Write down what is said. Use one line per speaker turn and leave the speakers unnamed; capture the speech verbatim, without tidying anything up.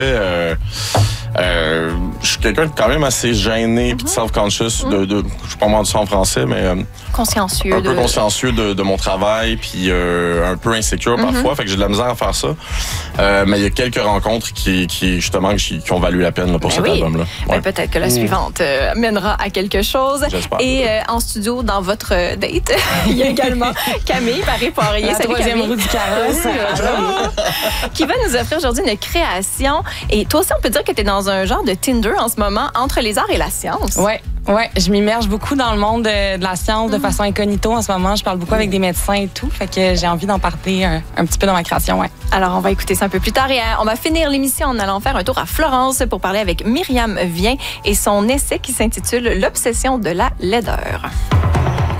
Euh, euh, je suis quelqu'un de quand même assez gêné, mm-hmm. puis self-conscious, mm-hmm. de, de, je sais pas comment on dit ça en français, mais euh,
consciencieux,
un peu
de...
consciencieux de, de mon travail, puis euh, un peu insécure mm-hmm. parfois, fait que j'ai de la misère à faire ça. Euh, mais il y a quelques rencontres qui, qui justement, qui, qui ont valu la peine là, pour
ben
cet
oui.
album-là.
Ouais.
Ouais.
Ben, peut-être que la suivante euh, mènera à quelque chose.
J'espère.
Et euh, en studio, dans votre date, il y a également Camille Paré-Poirier.
La
Salut,
troisième
Camille.
roue du carrosse.
Qui va nous offrir aujourd'hui une création. Et toi aussi, on peut dire que tu es dans un genre de Tinder en ce moment entre les arts et la science.
Oui, ouais, je m'immerge beaucoup dans le monde de, de la science de mm. façon incognito en ce moment. Je parle beaucoup avec des médecins et tout. Fait que j'ai envie d'en parler un, un petit peu dans ma création, ouais.
Alors, on va écouter ça un peu plus tard et euh, on va finir l'émission en allant faire un tour à Florence pour parler avec Myriam Vien et son essai qui s'intitule « L'obsession de la laideur ».